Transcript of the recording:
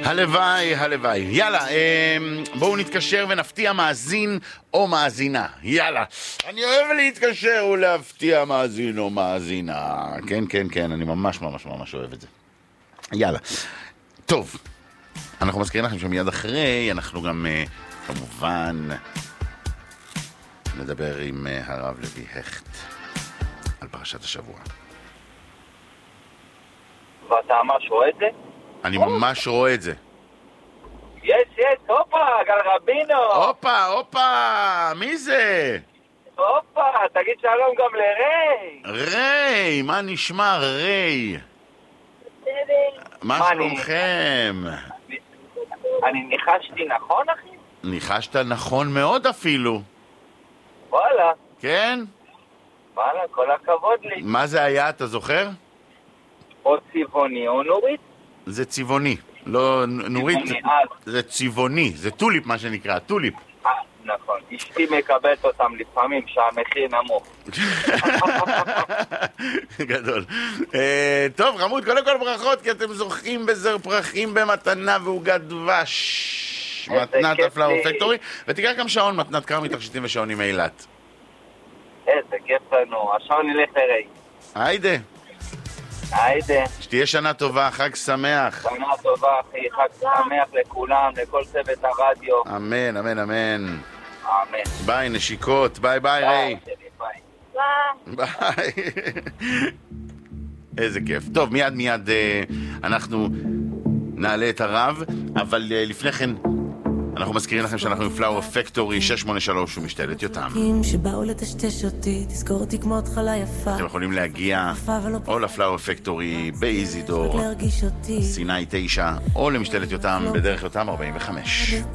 הלוואי, הלוואי. יאללה, בואו נתקשר ונפתיע מאזין או מאזינה. יאללה. אני אוהב להתקשר ולהפתיע מאזין או מאזינה. כן, כן, כן, אני ממש ממש ממש אוהב את זה. יאללה. טוב. אנחנו מזכירים לכם שמיד אחרי, אנחנו גם כמובן נדבר עם הרב לוי הכט על פרשת השבוע. ואתה ממש רואה את זה? אני ממש רואה את זה. יש, הופה, גל רבינו. הופה, מי זה? הופה, תגיד שלום גם לריי. ריי, מה נשמע ריי? מה שלומכם? אני ניחשתי נכון, אחי? ניחשת נכון מאוד אפילו. וואלה. כן? וואלה, כל הכבוד לי. מה זה היה, אתה זוכר? או צבעוני או נורית? זה צבעוני. לא, נורית, זה צבעוני. זה טוליפ מה שנקרא, טוליפ. נכון, אשתי מקבלת אותם לפעמים שהמחיר נמוך. גדול. טוב, חמוד, קודם כל ברכות, כי אתם זוכים בזר פרחים במתנה ועוגת דבש. מתנת הפלאור פקטורי. ותיקח גם שעון, מתנת כרמי תכשיטים ושעונים מאילת. איזה כיף לנו, השעון ילך לריי. היידה. היידה. שתהיה שנה טובה, חג שמח. שנה טובה, אחי, חג שמח לכולם, לכל צוות הרדיו. אמן, אמן, אמן. אמן. ביי, נשיקות. ביי, ביי, ריי. ביי. ביי. איזה כיף. טוב, מיד אנחנו נעלה את הרב, אבל לפני כן אנחנו מזכירים לכם שאנחנו מפלאור פקטורי 683 ומשתלת יותם. שבאו לטשטש אותי, תזכור אותי כמו התחלה יפה. אתם יכולים להגיע או לפלאור פקטורי באיזידור, סיני 9, או למשתלת יותם בדרך יותם 45.